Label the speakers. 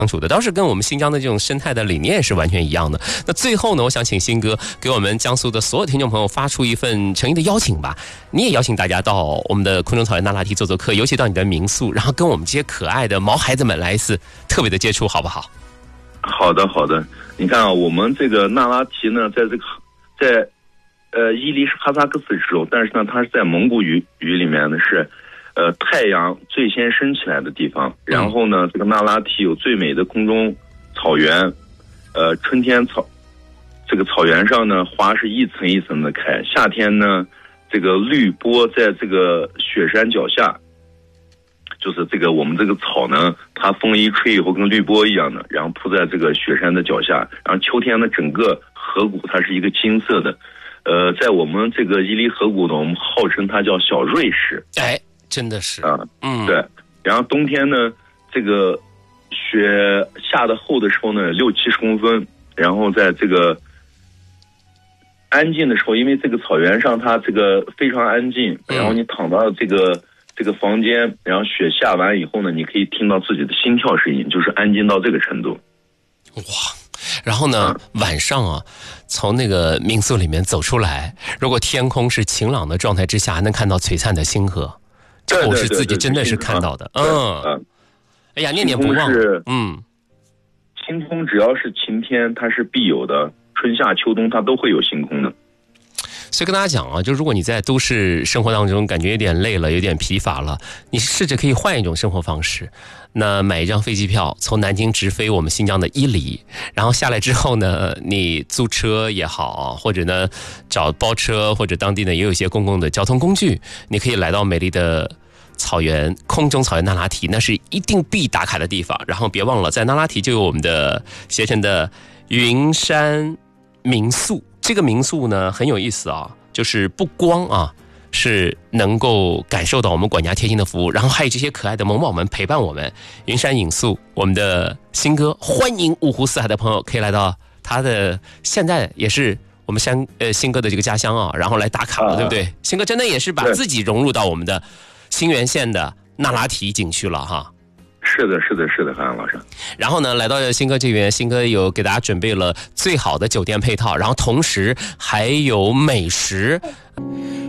Speaker 1: 相处的，倒是跟我们新疆的这种生态的理念是完全一样的。那最后呢，我想请新哥给我们江苏的所有听众朋友发出一份诚意的邀请吧。你也邀请大家到我们的空中草原那拉提做做客，尤其到你的民宿，然后跟我们这些可爱的毛孩子们来一次特别的接触，好不好？
Speaker 2: 好的，好的。你看啊，我们这个那拉提呢，在伊犁是哈萨克斯州，但是呢，它是在蒙古语里面呢是。太阳最先升起来的地方，然后呢，这个那拉提有最美的空中草原，春天这个草原上呢，花是一层一层的开，夏天呢，这个绿波在这个雪山脚下，就是这个我们这个草呢，它风一吹以后跟绿波一样的，然后铺在这个雪山的脚下，然后秋天呢，整个河谷它是一个金色的，在我们这个伊犁河谷呢，我们号称它叫小瑞士，
Speaker 1: 哎。真的是
Speaker 2: 啊，对。然后冬天呢，这个雪下的厚的时候呢，60-70公分。然后在这个安静的时候，因为这个草原上它这个非常安静，然后你躺到这个房间，然后雪下完以后呢，你可以听到自己的心跳声音，就是安静到这个程度。
Speaker 1: 哇！然后呢，晚上啊，从那个民宿里面走出来，如果天空是晴朗的状态之下，还能看到璀璨的星河。这我是自己真的是看到的，哎呀，念念不忘。
Speaker 2: 星空只要是晴天，它是必有的，春夏秋冬它都会有星空的。
Speaker 1: 所以跟大家讲啊，就如果你在都市生活当中感觉有点累了，有点疲乏了，你试着可以换一种生活方式。那买一张飞机票，从南京直飞我们新疆的伊犁，然后下来之后呢，你租车也好，或者呢找包车，或者当地呢也有一些公共的交通工具，你可以来到美丽的草原，空中草原那拉提，那是一定必打卡的地方。然后别忘了，在那拉提就有我们的携程的云山民宿。这个民宿呢很有意思啊，就是不光啊是能够感受到我们管家贴心的服务，然后还有这些可爱的萌宝们陪伴我们。云山影宿，我们的新哥欢迎五湖四海的朋友可以来到他的，现在也是我们新哥的这个家乡啊，然后来打卡了，对不对？新哥真的也是把自己融入到我们的新源县的那拉提景区了哈。
Speaker 2: 是的，韩阳老师。
Speaker 1: 然后呢，来到新哥这边，新哥有给大家准备了最好的酒店配套，然后同时还有美食。